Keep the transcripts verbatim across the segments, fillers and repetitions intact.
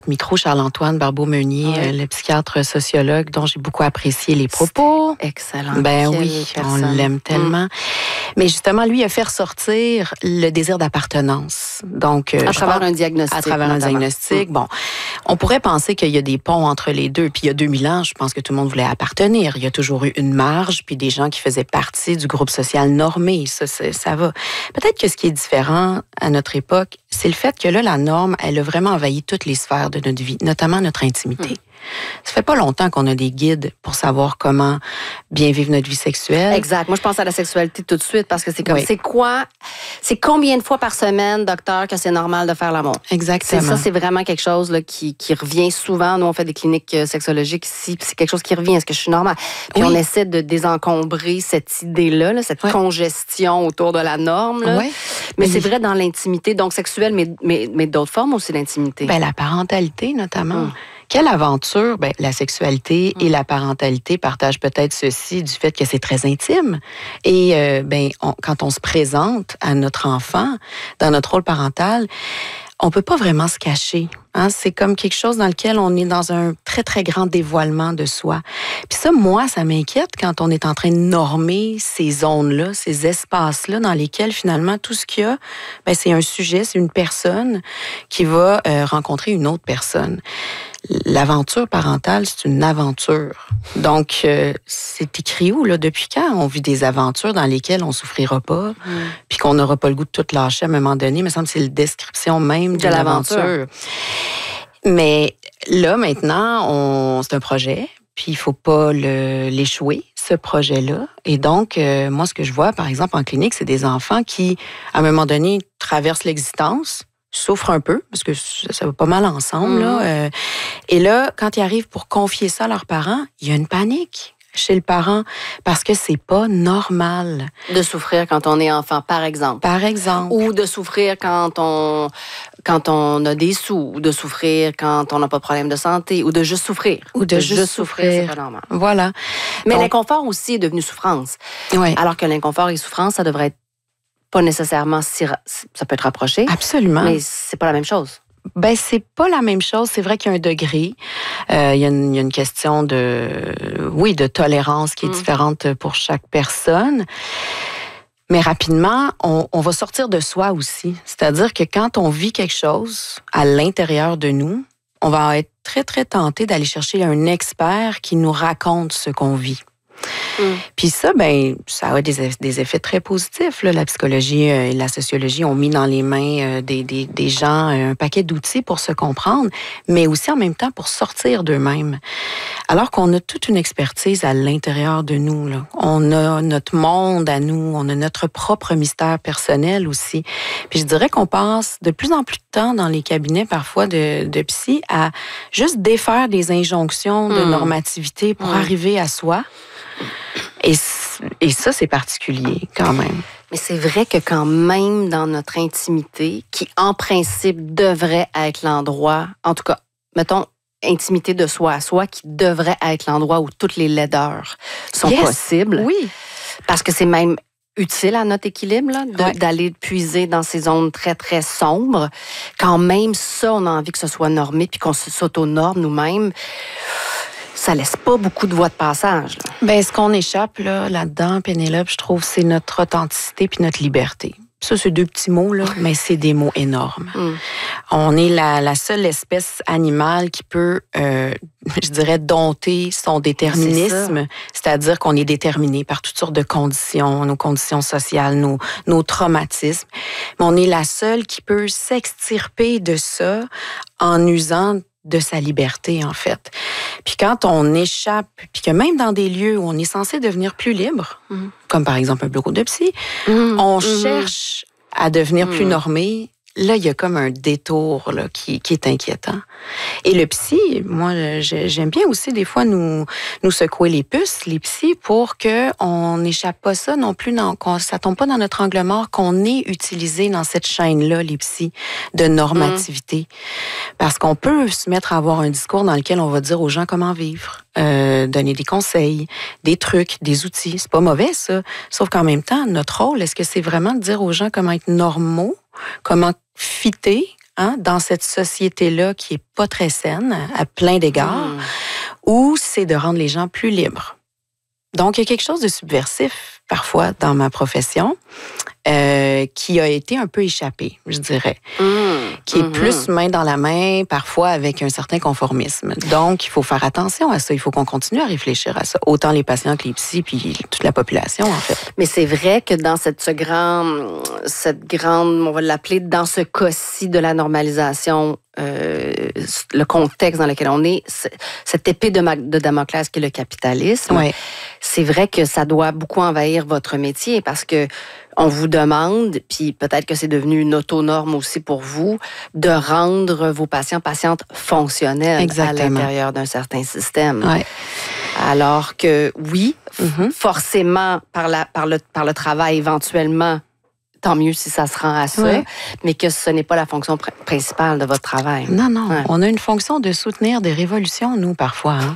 Micro Charles-Antoine Barbeau-Meunier, oui. euh, le psychiatre sociologue dont j'ai beaucoup apprécié les propos. C'est excellent. Ben Quelle oui, personne. on l'aime tellement. Mmh. Mais justement, lui a fait ressortir le désir d'appartenance. Donc, euh, à travers pense, un diagnostic. À travers notamment. un diagnostic. Mmh. Bon, on pourrait penser qu'il y a des ponts entre les deux. Puis il y a deux mille ans, je pense que tout le monde voulait appartenir. Il y a toujours eu une marge, puis des gens qui faisaient partie du groupe social normé. Ça, ça va. Peut-être que ce qui est différent à notre époque, c'est le fait que là, la norme, elle a vraiment envahi toutes les sphères de notre vie, notamment notre intimité. Mmh. Ça fait pas longtemps qu'on a des guides pour savoir comment bien vivre notre vie sexuelle. Exact. Moi, je pense à la sexualité tout de suite parce que c'est comme, oui. c'est quoi, c'est combien de fois par semaine, docteur, que c'est normal de faire l'amour? Exactement. C'est ça, c'est vraiment quelque chose là, qui, qui revient souvent. Nous, on fait des cliniques sexologiques ici, puis c'est quelque chose qui revient. Est-ce que je suis normale? Puis oui. on essaie de désencombrer cette idée-là, là, cette oui. congestion autour de la norme. Là. Oui. Mais, mais c'est vrai dans l'intimité, donc sexuelle, mais, mais, mais d'autres formes aussi d'intimité. Ben, la parentalité, notamment. Hum. Quelle aventure! Ben, la sexualité mmh. et la parentalité partagent peut-être ceci du fait que c'est très intime. Et euh, ben, on, quand on se présente à notre enfant dans notre rôle parental, on peut pas vraiment se cacher. Hein? C'est comme quelque chose dans lequel on est dans un très, très grand dévoilement de soi. Puis ça, moi, ça m'inquiète quand on est en train de normer ces zones-là, ces espaces-là dans lesquels, finalement, tout ce qu'il y a, ben, c'est un sujet, c'est une personne qui va euh, rencontrer une autre personne. L'aventure parentale, c'est une aventure. Donc, euh, c'est écrit où, là? Depuis quand on vit des aventures dans lesquelles on souffrira pas, mm. puis qu'on n'aura pas le goût de tout lâcher à un moment donné? Il me semble que c'est la description même de, de l'aventure. l'aventure. Mais là, maintenant, on... c'est un projet, puis il faut pas le... l'échouer, ce projet-là. Et donc, euh, moi, ce que je vois, par exemple, en clinique, c'est des enfants qui, à un moment donné, traversent l'existence, souffrent un peu, parce que ça va pas mal ensemble. Mmh. Là. Euh, et là, quand ils arrivent pour confier ça à leurs parents, il y a une panique chez le parent, parce que c'est pas normal. De souffrir quand on est enfant, par exemple. Par exemple. Ou de souffrir quand on, quand on a des sous, ou de souffrir quand on n'a pas de problème de santé, ou de juste souffrir. Ou de, de juste, juste souffrir, souffrir c'est pas normal. Voilà. Mais donc, l'inconfort aussi est devenu souffrance. Oui. Alors que l'inconfort et souffrance, ça devrait être pas nécessairement si... Ça peut être rapproché. Absolument. Mais c'est pas la même chose. Ben c'est pas la même chose. C'est vrai qu'il y a un degré. Euh, il y a une, il y a une question de, oui, de tolérance qui est mmh. différente pour chaque personne. Mais rapidement, on, on va sortir de soi aussi. C'est-à-dire que quand on vit quelque chose à l'intérieur de nous, on va être très, très tenté d'aller chercher un expert qui nous raconte ce qu'on vit. Mm. Puis ça, ben, ça a des, des effets très positifs. Là. La psychologie et la sociologie ont mis dans les mains des, des, des gens un paquet d'outils pour se comprendre, mais aussi en même temps pour sortir d'eux-mêmes. Alors qu'on a toute une expertise à l'intérieur de nous. Là. On a notre monde à nous, on a notre propre mystère personnel aussi. Puis je dirais qu'on passe de plus en plus de temps dans les cabinets parfois de, de psy à juste défaire des injonctions de mm. normativité pour mm. arriver à soi. Et, et ça, c'est particulier quand même. Mais c'est vrai que quand même dans notre intimité, qui en principe devrait être l'endroit, en tout cas, mettons, intimité de soi à soi, qui devrait être l'endroit où toutes les laideurs sont yes. possibles. Oui. Parce que c'est même utile à notre équilibre, là, de, ouais. d'aller puiser dans ces zones très, très sombres. Quand même, ça, on a envie que ce soit normé, puis qu'on s'auto-norme nous-mêmes. Ça laisse pas beaucoup de voies de passage. Là. Ben, ce qu'on échappe là, là-dedans, Pénélope, je trouve, c'est notre authenticité puis notre liberté. Ça, c'est deux petits mots, là, mais c'est des mots énormes. Mm. On est la, la seule espèce animale qui peut, euh, je dirais, dompter son déterminisme. C'est C'est-à-dire qu'on est déterminé par toutes sortes de conditions, nos conditions sociales, nos, nos traumatismes. Mais on est la seule qui peut s'extirper de ça en usant de sa liberté, en fait. Puis quand on échappe, puis que même dans des lieux où on est censé devenir plus libre, mmh. comme par exemple un bureau de psy, mmh. on mmh. cherche à devenir mmh. plus normé. Là, il y a comme un détour là, qui, qui est inquiétant. Et le psy, moi, j'aime bien aussi des fois nous, nous secouer les puces, les psys, pour qu'on n'échappe pas ça non plus, dans, qu'on, ça tombe pas dans notre angle mort, qu'on est utilisé dans cette chaîne-là, les psys, de normativité. Mmh. Parce qu'on peut se mettre à avoir un discours dans lequel on va dire aux gens comment vivre, euh, donner des conseils, des trucs, des outils. C'est pas mauvais, ça. Sauf qu'en même temps, notre rôle, est-ce que c'est vraiment de dire aux gens comment être normaux, comment fitter hein, dans cette société-là qui est pas très saine à plein d'égards, mmh. ou c'est de rendre les gens plus libres. Donc, il y a quelque chose de subversif, parfois, dans ma profession, euh, qui a été un peu échappé, je dirais. Mmh. Qui est mmh. plus main dans la main, parfois avec un certain conformisme. Donc, il faut faire attention à ça. Il faut qu'on continue à réfléchir à ça. Autant les patients que les psys, puis toute la population, en fait. Mais c'est vrai que dans cette, ce grand, cette grande, on va l'appeler, dans ce cas-ci de la normalisation, euh, le contexte dans lequel on est, cette épée de, de Damoclès qui est le capitalisme, ouais. c'est vrai que ça doit beaucoup envahir votre métier parce que on vous demande, puis peut-être que c'est devenu une autonorme aussi pour vous, de rendre vos patients, patientes fonctionnels Exactement. À l'intérieur d'un certain système. Ouais. Alors que oui, mm-hmm. forcément, par, la, par, le, par le travail éventuellement, tant mieux si ça se rend à ça, ouais. mais que ce n'est pas la fonction pr- principale de votre travail. Non, non. Ouais. On a une fonction de soutenir des révolutions, nous, parfois. Hein?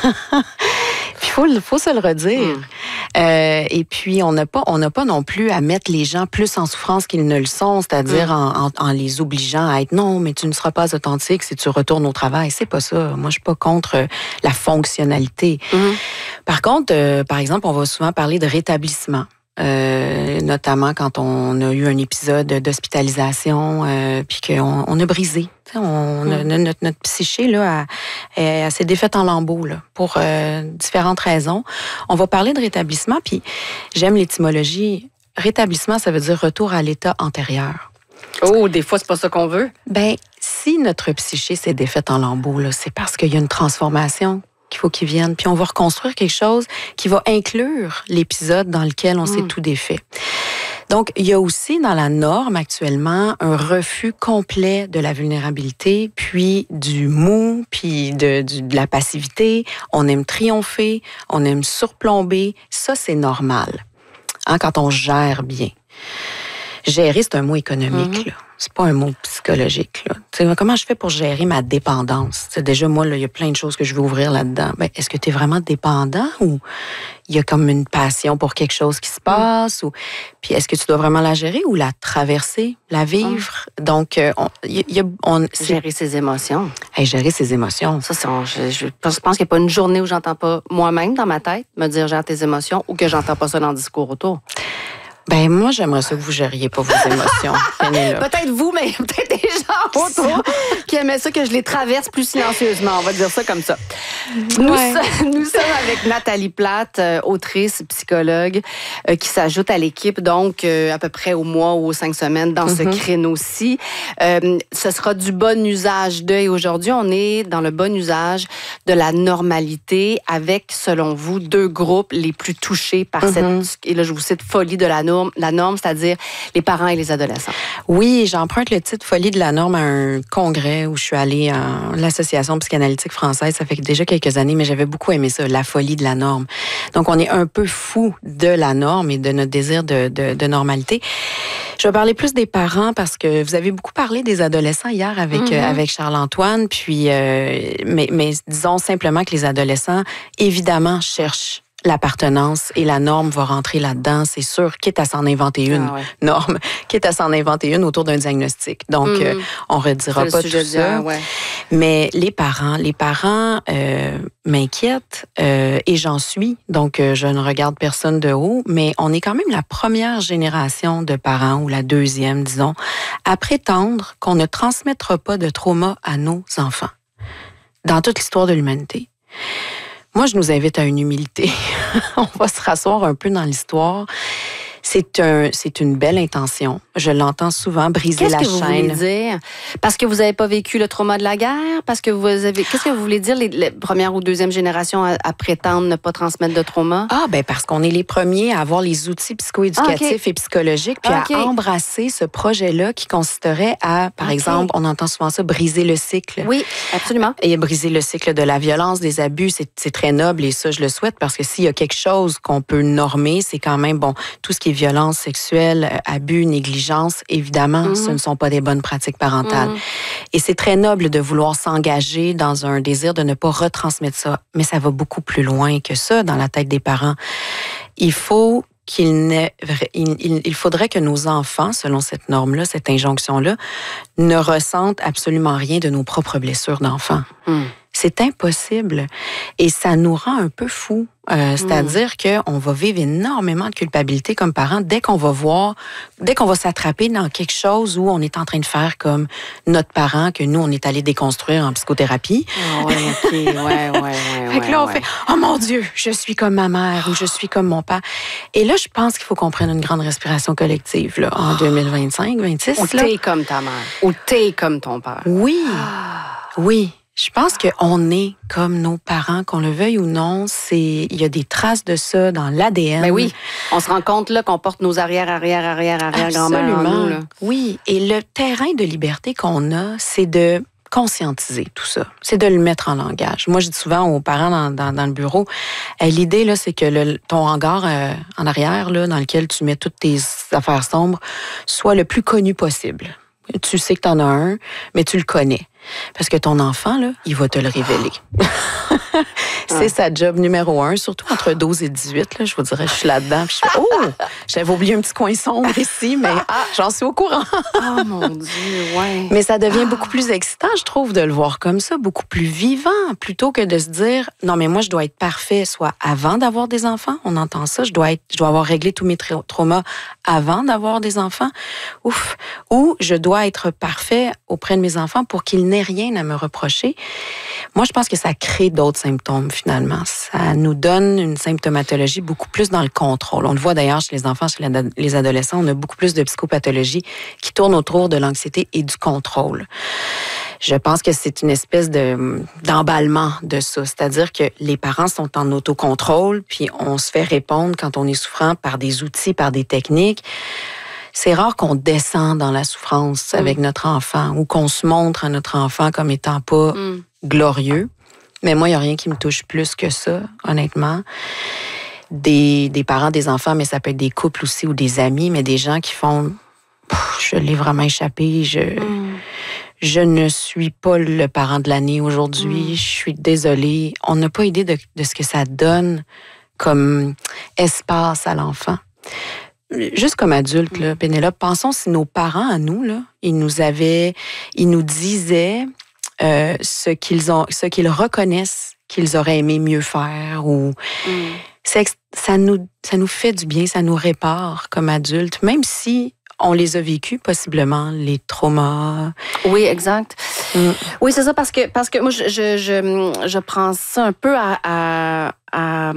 Puis il faut, faut se le redire. Mm. Euh, et puis, on n'a pas, on n'a pas non plus à mettre les gens plus en souffrance qu'ils ne le sont, c'est-à-dire mm. en, en, en les obligeant à être « non, mais tu ne seras pas authentique si tu retournes au travail ». C'est pas ça. Moi, je suis pas contre la fonctionnalité. Mm. Par contre, euh, par exemple, on va souvent parler de rétablissement. Euh, notamment quand on a eu un épisode d'hospitalisation, euh, puis qu'on on a brisé. On, mm. a, notre, notre psyché là, elle, elle s'est défaite en lambeaux là, pour euh, différentes raisons. On va parler de rétablissement, puis j'aime l'étymologie. Rétablissement, ça veut dire retour à l'état antérieur. Oh, des fois, c'est pas ça qu'on veut. Ben, si notre psyché s'est défaite en lambeaux, là, c'est parce qu'il y a une transformation qu'il faut qu'ils viennent. Puis on va reconstruire quelque chose qui va inclure l'épisode dans lequel on mmh. s'est tout défait. Donc, il y a aussi dans la norme actuellement un refus complet de la vulnérabilité, puis du mou, puis de, du, de la passivité. On aime triompher, on aime surplomber. Ça, c'est normal, hein, quand on gère bien. Gérer, c'est un mot économique, mmh. là. C'est pas un mot psychologique, là. Tu sais, comment je fais pour gérer ma dépendance? T'sais, déjà, moi, il y a plein de choses que je veux ouvrir là-dedans. Ben, est-ce que tu es vraiment dépendant ou il y a comme une passion pour quelque chose qui se passe? Mmh. Ou puis est-ce que tu dois vraiment la gérer ou la traverser, la vivre? Mmh. Donc, euh, on, y, y a, on gérer ses émotions. Hey, gérer ses émotions. Ça, c'est, on, je, je pense qu'il n'y a pas une journée où j'entends pas moi-même dans ma tête me dire gère tes émotions ou que j'entends pas ça dans le discours autour. Ben moi, j'aimerais ça que vous gériez pas vos émotions. Peut-être vous, mais peut-être des gens autour qui aimaient ça que je les traverse plus silencieusement. On va dire ça comme ça. Nous, ouais. so- nous sommes avec Nathalie Platte, euh, autrice, psychologue, euh, qui s'ajoute à l'équipe, donc euh, à peu près au mois ou aux cinq semaines dans mm-hmm. ce créneau-ci. Euh, ce sera du bon usage de, et aujourd'hui, on est dans le bon usage de la normalité avec, selon vous, deux groupes les plus touchés par mm-hmm. cette, et là, je vous cite, folie de la norme, la norme, c'est-à-dire les parents et les adolescents. Oui, j'emprunte le titre Folie de la norme à un congrès où je suis allée à l'Association psychanalytique française. Ça fait déjà quelques années, mais j'avais beaucoup aimé ça, la folie de la norme. Donc, on est un peu fou de la norme et de notre désir de, de, de normalité. Je vais parler plus des parents parce que vous avez beaucoup parlé des adolescents hier avec, mm-hmm. euh, avec Charles-Antoine. Puis, euh, mais, mais disons simplement que les adolescents, évidemment, cherchent l'appartenance et la norme va rentrer là-dedans, c'est sûr, quitte à s'en inventer une ah ouais. norme, quitte à s'en inventer une autour d'un diagnostic. Donc, mmh. euh, on ne redira pas tout ça. Dire, ouais. Mais les parents, les parents euh, m'inquiètent euh, et j'en suis. Donc, euh, je ne regarde personne de haut, mais on est quand même la première génération de parents, ou la deuxième, disons, à prétendre qu'on ne transmettra pas de trauma à nos enfants dans toute l'histoire de l'humanité. Moi, je nous invite à une humilité. On va se rasseoir un peu dans l'histoire. C'est, un, c'est une belle intention. Je l'entends souvent, briser qu'est-ce la que chaîne. Qu'est-ce que vous voulez dire? Parce que vous n'avez pas vécu le trauma de la guerre? Parce que vous avez... Qu'est-ce que vous voulez dire, les, les premières ou deuxième génération à, à prétendre ne pas transmettre de trauma? Ah, ben parce qu'on est les premiers à avoir les outils psychoéducatifs ah, okay. et psychologiques, puis okay. à embrasser ce projet-là qui consisterait à, par okay. exemple, on entend souvent ça, briser le cycle. Oui, absolument. Et briser le cycle de la violence, des abus, c'est, c'est très noble et ça, je le souhaite parce que s'il y a quelque chose qu'on peut normer, c'est quand même, bon, tout ce qui est violence sexuelle, abus, négligence, évidemment, mm-hmm. ce ne sont pas des bonnes pratiques parentales. Mm-hmm. Et c'est très noble de vouloir s'engager dans un désir de ne pas retransmettre ça, mais ça va beaucoup plus loin que ça dans la tête des parents. Il faut qu'il n'est, il, il, il faudrait que nos enfants, selon cette norme-là, cette injonction-là, ne ressentent absolument rien de nos propres blessures d'enfants. Mm. C'est impossible. Et ça nous rend un peu fous. Euh, c'est-à-dire mmh. qu'on va vivre énormément de culpabilité comme parents dès qu'on va voir, dès qu'on va s'attraper dans quelque chose où on est en train de faire comme notre parent, que nous, on est allé déconstruire en psychothérapie. Oh, ouais, OK. Ouais, ouais, ouais. Fait que là, on ouais. fait « Oh mon Dieu, je suis comme ma mère » ou « Je suis comme mon père ». Et là, je pense qu'il faut qu'on prenne une grande respiration collective là, en deux mille vingt-cinq, vingt-six. Ou t'es comme ta mère. Ou t'es comme ton père. Oui, oui. Je pense qu'on est comme nos parents, qu'on le veuille ou non. C'est, il y a des traces de ça dans l'A D N. Mais oui, on se rend compte là qu'on porte nos arrière, arrière, arrière, arrière grand-mères en nous. Là. Oui, et le terrain de liberté qu'on a, c'est de conscientiser tout ça. C'est de le mettre en langage. Moi, je dis souvent aux parents dans, dans, dans le bureau, euh, l'idée, là, c'est que le, ton hangar euh, en arrière, là, dans lequel tu mets toutes tes affaires sombres, soit le plus connu possible. Tu sais que tu en as un, mais tu le connais. Parce que ton enfant, là, il va te le révéler. C'est sa job numéro un, surtout entre douze et dix-huit. Là, je vous dirais, je suis là-dedans. Puis je fais, oh, j'avais oublié un petit coin sombre ici, mais j'en suis au courant. Oh mon Dieu, ouais. Mais ça devient beaucoup plus excitant, je trouve, de le voir comme ça, beaucoup plus vivant, plutôt que de se dire, non, mais moi, je dois être parfait, soit avant d'avoir des enfants. On entend ça, je dois être, je dois avoir réglé tous mes tra- traumas avant d'avoir des enfants. Ouf. Ou je dois être parfait auprès de mes enfants pour qu'ils n'aient rien à me reprocher. Moi, je pense que ça crée d'autres symptômes, finalement. Ça nous donne une symptomatologie beaucoup plus dans le contrôle. On le voit d'ailleurs chez les enfants, chez les adolescents, on a beaucoup plus de psychopathologies qui tournent autour de l'anxiété et du contrôle. Je pense que c'est une espèce de, d'emballement de ça. C'est-à-dire que les parents sont en autocontrôle, puis on se fait répondre quand on est souffrant par des outils, par des techniques. C'est rare qu'on descende dans la souffrance avec mm. notre enfant ou qu'on se montre à notre enfant comme étant pas mm. glorieux. Mais moi, il n'y a rien qui me touche plus que ça, honnêtement. Des, des parents, des enfants, mais ça peut être des couples aussi ou des amis, mais des gens qui font « je l'ai vraiment échappé, je, mm. je ne suis pas le parent de l'année aujourd'hui, mm. je suis désolée. » On n'a pas idée de, de ce que ça donne comme espace à l'enfant. Juste comme adulte, là, Pénélope, pensons si nos parents à nous, là, ils nous avaient, ils nous disaient euh, ce qu'ils ont, ce qu'ils reconnaissent qu'ils auraient aimé mieux faire, ou mm. c'est, ça nous, ça nous fait du bien, ça nous répare comme adultes, même si on les a vécus possiblement les traumas. Oui, exact. Mm. Oui, c'est ça parce que parce que moi je je je, je prends ça un peu à, à, à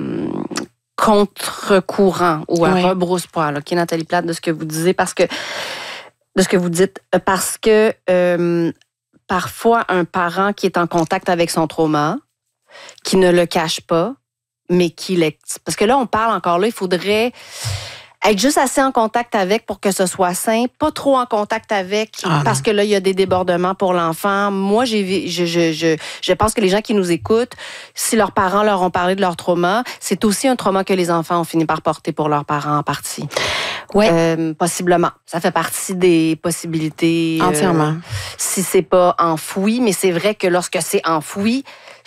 contre-courant ou un oui. rebrousse-poil, OK, Nathalie Plate, de ce que vous disiez, parce que de ce que vous dites, parce que euh, parfois un parent qui est en contact avec son trauma, qui ne le cache pas, mais qui l'ex... Parce que là, on parle encore là, il faudrait être juste assez en contact avec pour que ce soit sain, pas trop en contact avec, ah, parce que là, il y a des débordements pour l'enfant. Moi, j'ai, je, je, je, je pense que les gens qui nous écoutent, si leurs parents leur ont parlé de leur trauma, c'est aussi un trauma que les enfants ont fini par porter pour leurs parents en partie. Oui. Euh, possiblement. Ça fait partie des possibilités. Entièrement. Euh, si c'est pas enfoui, mais c'est vrai que lorsque c'est enfoui,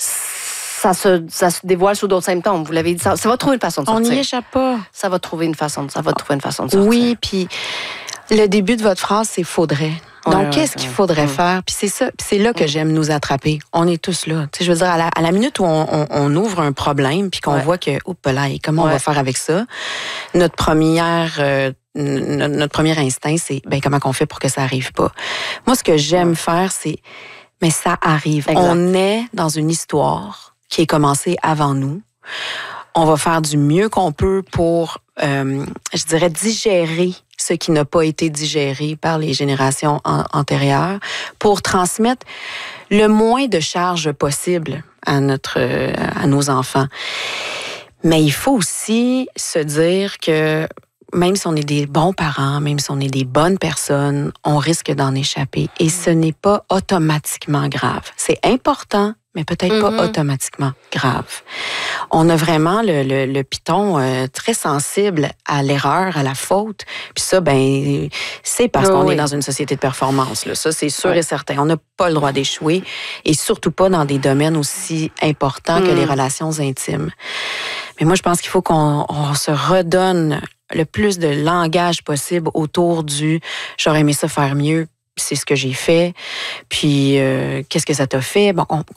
Ça se, ça se dévoile sous d'autres symptômes. Vous l'avez dit, ça, ça va trouver une façon de sortir. On n'y échappe pas. Ça va trouver une façon, ça va trouver une façon de sortir. Oui, puis le début de votre phrase, c'est « faudrait ». Donc, ouais, qu'est-ce ouais, qu'il faudrait ouais. faire? Puis c'est ça, puis c'est là que ouais. j'aime nous attraper. On est tous là. Tu sais, je veux dire, à la, à la minute où on, on, on ouvre un problème, puis qu'on ouais. voit que, oups là, comment ouais. on va faire avec ça? Notre première, euh, notre, notre premier instinct, c'est, ben comment qu'on fait pour que ça arrive pas? Moi, ce que j'aime ouais. faire, c'est, mais ça arrive. Exact. On est dans une histoire qui est commencé avant nous. On va faire du mieux qu'on peut pour, euh, je dirais, digérer ce qui n'a pas été digéré par les générations an- antérieures, pour transmettre le moins de charges possible à notre, à nos enfants. Mais il faut aussi se dire que même si on est des bons parents, même si on est des bonnes personnes, on risque d'en échapper. Et ce n'est pas automatiquement grave. C'est important, mais peut-être mm-hmm. pas automatiquement grave. On a vraiment le, le, le piton euh, très sensible à l'erreur, à la faute. Puis ça, ben, c'est parce oh, qu'on oui. est dans une société de performance. Là. Ça, c'est sûr ouais. et certain. On n'a pas le droit d'échouer, et surtout pas dans des domaines aussi importants mm. que les relations intimes. Mais moi, je pense qu'il faut qu'on on se redonne le plus de langage possible autour du « j'aurais aimé ça faire mieux », c'est ce que j'ai fait, puis euh, qu'est-ce que ça t'a fait? Bon, on,